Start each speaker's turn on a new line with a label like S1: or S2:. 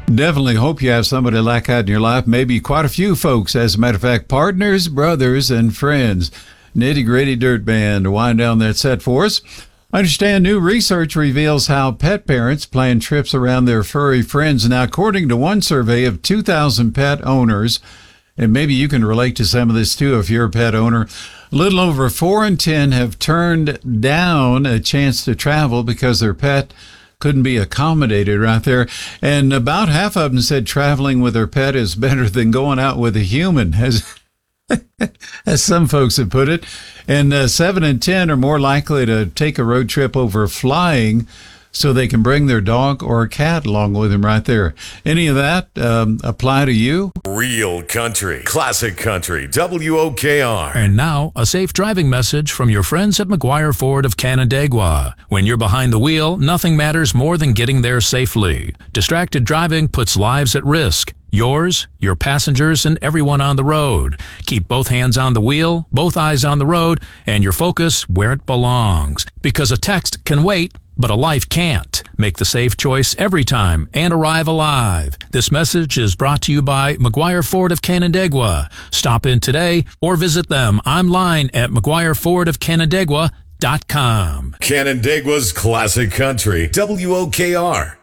S1: Definitely hope you have somebody like that in your life. Maybe quite a few folks, as a matter of fact, partners, brothers, and friends. Nitty Gritty Dirt Band to wind down that set for us. I understand new research reveals how pet parents plan trips around their furry friends. Now, according to one survey of 2,000 pet owners, and maybe you can relate to some of this too if you're a pet owner, a little over 4 in 10 have turned down a chance to travel because their pet couldn't be accommodated right there. And about half of them said traveling with their pet is better than going out with a human, as some folks have put it. And 7 in 10 are more likely to take a road trip over flying so they can bring their dog or a cat along with them right there. Any of that apply to you?
S2: Real country, classic country, WOKR.
S3: And now, a safe driving message from your friends at McGuire Ford of Canandaigua. When you're behind the wheel, nothing matters more than getting there safely. Distracted driving puts lives at risk. Yours, your passengers, and everyone on the road. Keep both hands on the wheel, both eyes on the road, and your focus where it belongs. Because a text can wait, but a life can't. Make the safe choice every time and arrive alive. This message is brought to you by McGuire Ford of Canandaigua. Stop in today or visit them online at McGuireFordofCanandaigua.com.
S2: Canandaigua's classic country, WOKR.